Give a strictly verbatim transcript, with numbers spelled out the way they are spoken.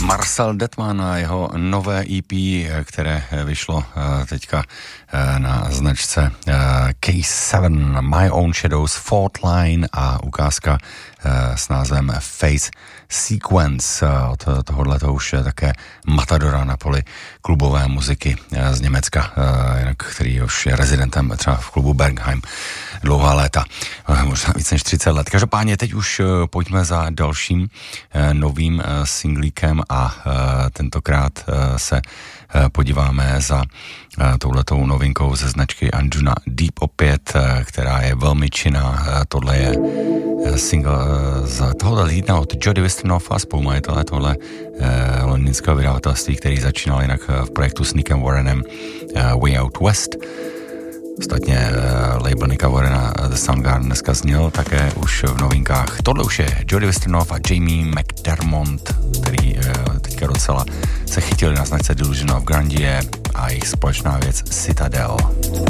Marcel Dettmann a jeho nové E P, které vyšlo teďka na značce K sedm, My Own Shadows, Fault Line a ukázka s názvem Face Sequence. Od tohoto už je také matadora na poli klubové muziky z Německa, který už je rezidentem třeba v klubu Bergheim dlouhá léta, možná víc než třicet let. Každopádně teď už pojďme za dalším novým singlíkem a tentokrát se podíváme za touhletou novinkou ze značky Anjuna Deep opět, která je velmi činná. Tohle je single z tohohle lídna od Jody Wisternoffa, spolumajitele tohle eh, londýnského vydavatelství, který začínal jinak v projektu s Nickem Warrenem eh, Way Out West. Ostatně eh, label Nicka Warrena The Soundgarden dneska zněl také už v novinkách. Tohle už je Jody Wisternoff a Jamie McDermott, který eh, teďka docela se chytili na značce Delusion of Grandeur a jejich společná věc Citadel.